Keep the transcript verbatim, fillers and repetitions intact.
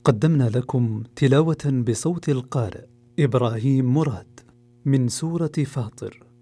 قدمنا لكم تلاوة بصوت القارئ إبراهيم مراد من سورة فاطر.